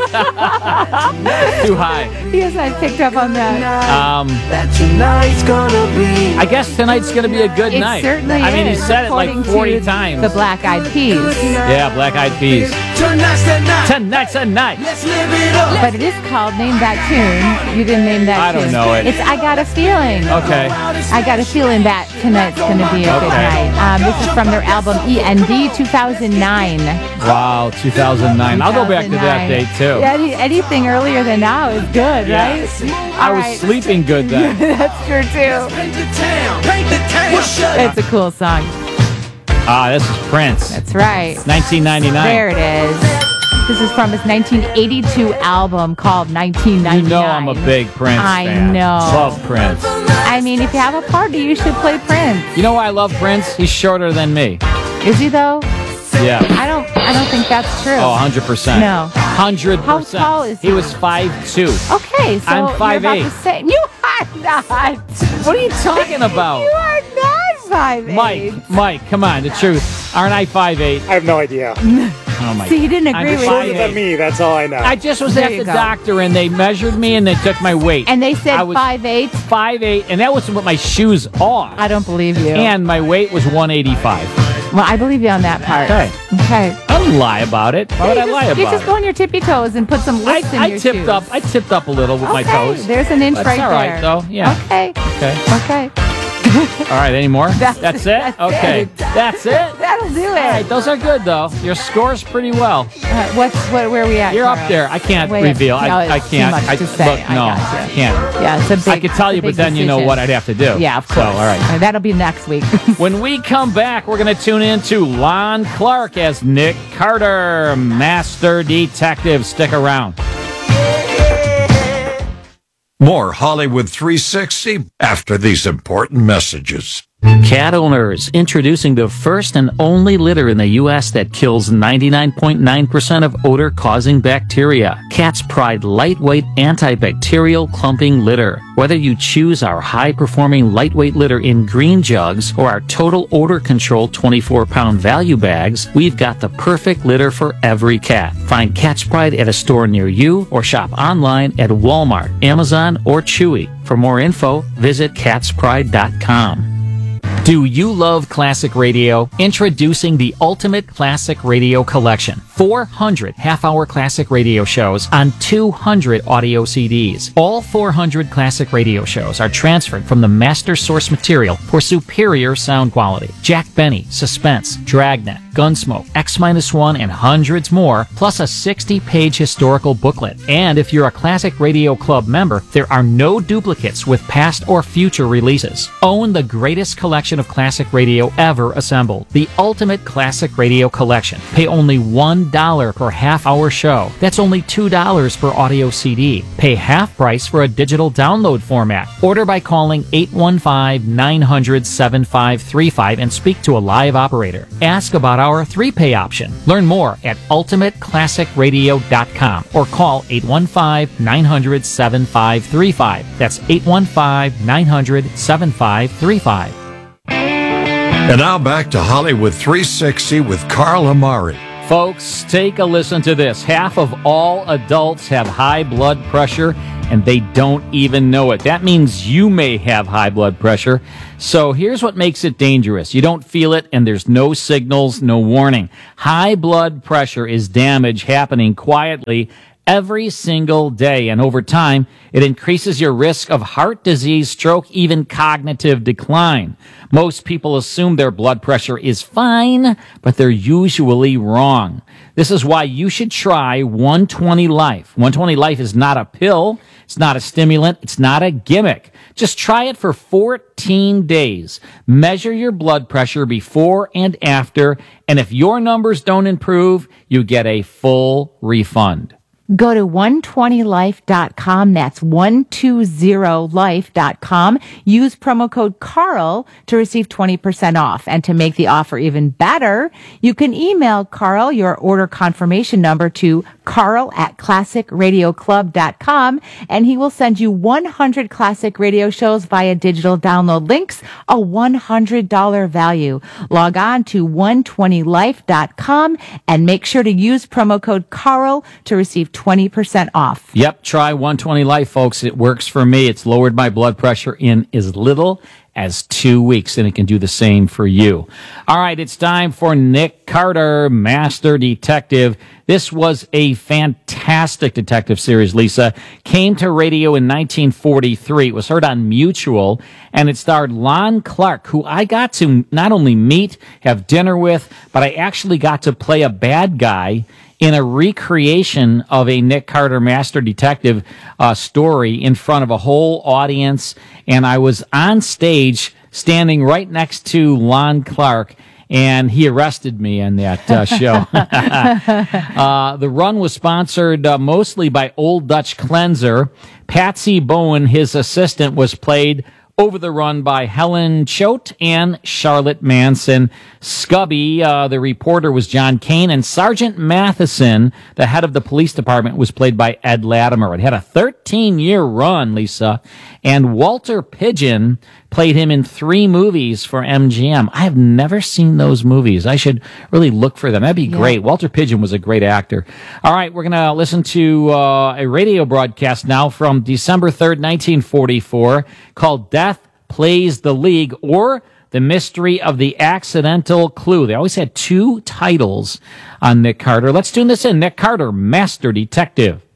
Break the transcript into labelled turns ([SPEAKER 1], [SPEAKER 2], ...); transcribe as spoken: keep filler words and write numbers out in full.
[SPEAKER 1] Too high.
[SPEAKER 2] Yes, I picked up on that.
[SPEAKER 1] Um, I guess tonight's going to be a good
[SPEAKER 2] It
[SPEAKER 1] night.
[SPEAKER 2] certainly
[SPEAKER 1] I mean, he
[SPEAKER 2] is,
[SPEAKER 1] said it like
[SPEAKER 2] according
[SPEAKER 1] forty
[SPEAKER 2] to
[SPEAKER 1] times.
[SPEAKER 2] The Black Eyed Peas.
[SPEAKER 1] Yeah, Black Eyed Peas. Tonight's a night.
[SPEAKER 2] But it is called Name That Tune. You didn't name that
[SPEAKER 1] I
[SPEAKER 2] tune.
[SPEAKER 1] don't know it.
[SPEAKER 2] It's I Got a Feeling.
[SPEAKER 1] Okay.
[SPEAKER 2] I got a feeling that tonight's going to be a good
[SPEAKER 1] Okay.
[SPEAKER 2] night. Um, this is from their album E N D two thousand nine.
[SPEAKER 1] Wow, two thousand nine. I'll go back to that date, too.
[SPEAKER 2] Any, anything earlier than now is good,
[SPEAKER 1] Yeah.
[SPEAKER 2] right?
[SPEAKER 1] I
[SPEAKER 2] All
[SPEAKER 1] was
[SPEAKER 2] right.
[SPEAKER 1] sleeping good then.
[SPEAKER 2] That's true, too. It's a cool song.
[SPEAKER 1] Ah, this is Prince.
[SPEAKER 2] That's right.
[SPEAKER 1] nineteen ninety-nine.
[SPEAKER 2] There it is. This is from his nineteen eighty-two album called nineteen ninety-nine.
[SPEAKER 1] You know I'm a big Prince
[SPEAKER 2] I
[SPEAKER 1] fan.
[SPEAKER 2] know.
[SPEAKER 1] Love Prince.
[SPEAKER 2] I mean, if you have a party, you should play Prince.
[SPEAKER 1] You know why I love Prince? He's shorter than me.
[SPEAKER 2] Is he though?
[SPEAKER 1] Yeah.
[SPEAKER 2] I don't. I don't think that's true.
[SPEAKER 1] Oh, one hundred percent.
[SPEAKER 2] No.
[SPEAKER 1] one hundred percent.
[SPEAKER 2] How tall is he?
[SPEAKER 1] He was five two.
[SPEAKER 2] Okay, so
[SPEAKER 1] I'm
[SPEAKER 2] you're
[SPEAKER 1] five
[SPEAKER 2] about
[SPEAKER 1] eight.
[SPEAKER 2] the same. You are not.
[SPEAKER 1] What are you talking about?
[SPEAKER 2] You are not five eight.
[SPEAKER 1] Mike, Mike, come on, the truth. Aren't I five eight?
[SPEAKER 3] I have no idea.
[SPEAKER 1] Oh my
[SPEAKER 2] See, he didn't agree
[SPEAKER 1] I'm
[SPEAKER 2] with
[SPEAKER 1] five
[SPEAKER 2] you.
[SPEAKER 3] Than me, that's all I know.
[SPEAKER 1] I just was
[SPEAKER 2] There
[SPEAKER 1] at
[SPEAKER 2] you
[SPEAKER 1] the
[SPEAKER 2] go.
[SPEAKER 1] doctor and they measured me and they took my weight.
[SPEAKER 2] And they said
[SPEAKER 1] I was
[SPEAKER 2] five eight.
[SPEAKER 1] five eight, and that was with my shoes off.
[SPEAKER 2] I don't believe you.
[SPEAKER 1] And my weight was one eighty-five.
[SPEAKER 2] Well, I believe you on that part.
[SPEAKER 1] Okay.
[SPEAKER 2] Okay.
[SPEAKER 1] I don't lie about it. Why would
[SPEAKER 2] you
[SPEAKER 1] I
[SPEAKER 2] just,
[SPEAKER 1] lie
[SPEAKER 2] You
[SPEAKER 1] about
[SPEAKER 2] just
[SPEAKER 1] it?
[SPEAKER 2] go on your tippy toes and put some
[SPEAKER 1] I,
[SPEAKER 2] lifts in
[SPEAKER 1] I
[SPEAKER 2] your
[SPEAKER 1] tipped
[SPEAKER 2] shoes.
[SPEAKER 1] up. I tipped up a little with my
[SPEAKER 2] Okay,
[SPEAKER 1] toes.
[SPEAKER 2] There's an inch
[SPEAKER 1] But
[SPEAKER 2] right
[SPEAKER 1] it's all right,
[SPEAKER 2] there.
[SPEAKER 1] though. Yeah.
[SPEAKER 2] Okay.
[SPEAKER 1] Okay.
[SPEAKER 2] Okay.
[SPEAKER 1] All right. Any more?
[SPEAKER 2] That's-
[SPEAKER 1] That's it.
[SPEAKER 2] that's
[SPEAKER 1] Okay.
[SPEAKER 2] it.
[SPEAKER 1] That's it.
[SPEAKER 2] That'll do it.
[SPEAKER 1] All right. Those are good though. Your score's pretty well.
[SPEAKER 2] Uh, what's what? Where are we at?
[SPEAKER 1] You're
[SPEAKER 2] Carl?
[SPEAKER 1] up there. I can't
[SPEAKER 2] Way up.
[SPEAKER 1] reveal.
[SPEAKER 2] No,
[SPEAKER 1] I, I
[SPEAKER 2] it's
[SPEAKER 1] can't.
[SPEAKER 2] Too much
[SPEAKER 1] I
[SPEAKER 2] to say.
[SPEAKER 1] look.
[SPEAKER 2] I
[SPEAKER 1] No,
[SPEAKER 2] gotcha.
[SPEAKER 1] I can't.
[SPEAKER 2] Yeah, it's a big.
[SPEAKER 1] I could tell you,
[SPEAKER 2] it's a
[SPEAKER 1] but
[SPEAKER 2] big
[SPEAKER 1] then you know
[SPEAKER 2] decision.
[SPEAKER 1] what I'd have to do.
[SPEAKER 2] Yeah, of
[SPEAKER 1] So,
[SPEAKER 2] course.
[SPEAKER 1] all right.
[SPEAKER 2] Uh, that'll be next week.
[SPEAKER 1] When we come back, we're going to tune in to Lon Clark as Nick Carter, Master Detective. Stick around.
[SPEAKER 4] More Hollywood three sixty after these important messages.
[SPEAKER 1] Cat owners, introducing the first and only litter in the U S that kills ninety-nine point nine percent of odor-causing bacteria. Cat's Pride lightweight antibacterial clumping litter. Whether you choose our high-performing lightweight litter in green jugs or our total odor control twenty-four pound value bags, we've got the perfect litter for every cat. Find Cat's Pride at a store near you or shop online at Walmart, Amazon, or Chewy. For more info, visit cats pride dot com. Do you love classic radio? Introducing the Ultimate Classic Radio Collection. four hundred half-hour classic radio shows on two hundred audio C Ds. All four hundred classic radio shows are transferred from the master source material for superior sound quality. Jack Benny, Suspense, Dragnet, Gunsmoke, X one, and hundreds more, plus a sixty page historical booklet. And if you're a Classic Radio Club member, there are no duplicates with past or future releases. Own the greatest collection of classic radio ever assembled. The Ultimate Classic Radio Collection. Pay only one dollar per half-hour show. That's only two dollars per audio C D. Pay half price for a digital download format. Order by calling eight one five, nine hundred, seven five three five and speak to a live operator. Ask about our three-pay option. Learn more at ultimate classic radio dot com or call eight one five, nine hundred, seven five three five. That's eight one five, nine hundred, seven five three five.
[SPEAKER 4] And now back to Hollywood three sixty with Carl Amari.
[SPEAKER 1] Folks, take a listen to this. Half of all adults have high blood pressure, and they don't even know it. That means you may have high blood pressure. So here's what makes it dangerous. You don't feel it, and there's no signals, no warning. High blood pressure is damage happening quietly every single day, and over time, it increases your risk of heart disease, stroke, even cognitive decline. Most people assume their blood pressure is fine, but they're usually wrong. This is why you should try one twenty Life. one twenty Life is not a pill, it's not a stimulant, it's not a gimmick. Just try it for fourteen days. Measure your blood pressure before and after, and if your numbers don't improve, you get a full refund.
[SPEAKER 2] Go to one twenty life dot com. That's one twenty life dot com. Use promo code Carl to receive twenty percent off. And to make the offer even better, you can email Carl your order confirmation number to Carl at classic radio club dot com, and he will send you one hundred classic radio shows via digital download links, a one hundred dollars value. Log on to one twenty life dot com and make sure to use promo code Carl to receive twenty percent off.
[SPEAKER 1] Yep, try one twenty Life, folks. It works for me. It's lowered my blood pressure in as little as two weeks, and it can do the same for you. All right, it's time for Nick Carter, Master Detective. This was a fantastic detective series, Lisa. Came to radio in nineteen forty-three. It was heard on Mutual, and it starred Lon Clark, who I got to not only meet, have dinner with, but I actually got to play a bad guy in a recreation of a Nick Carter Master Detective uh, story in front of a whole audience. And I was on stage standing right next to Lon Clark, and he arrested me in that uh, show. uh, the run was sponsored uh, mostly by Old Dutch Cleanser. Patsy Bowen, his assistant, was played over the run by Helen Choate and Charlotte Manson. Scubby, uh, the reporter, was John Kane, and Sergeant Matheson, the head of the police department, was played by Ed Latimer. It had a thirteen-year run, Lisa, and Walter Pidgeon played him in three movies for M G M. I have never seen those movies. I should really look for them. That'd be yeah. great. Walter Pidgeon was a great actor. All right, we're going to listen to uh, a radio broadcast now from December third, nineteen forty-four, called Death Plays the League, or The Mystery of the Accidental Clue. They always had two titles on Nick Carter. Let's tune this in. Nick Carter, Master Detective.